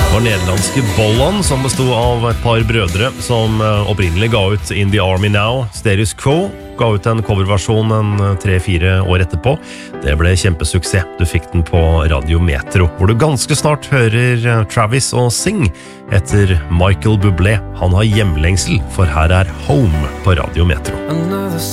var nederlandske Bollon, som bestod av et par brødre som opprinnelig ga ut In the Army Now. Status Quo ga ut en coverversjon 3-4 år etterpå. Det ble kjempesuksess. Du fikk den på Radio Metro, hvor du ganske snart hører Travis og Sing etter Michael Bublé. Han har hjemlengsel, for her er Home på Radio Metro.